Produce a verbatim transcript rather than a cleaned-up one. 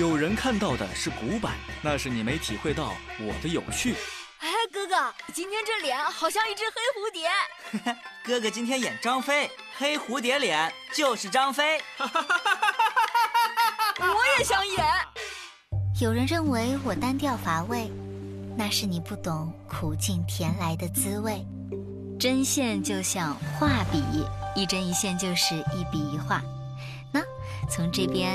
有人看到的是古板，那是你没体会到我的有趣。 哎，哥哥，今天这脸好像一只黑蝴蝶。 哥哥今天演张飞，黑蝴蝶脸就是张飞。 我也想演。 有人认为我单调乏味，那是你不懂苦尽甜来的滋味。针线就像画笔，一针一线就是一笔一画。那从这边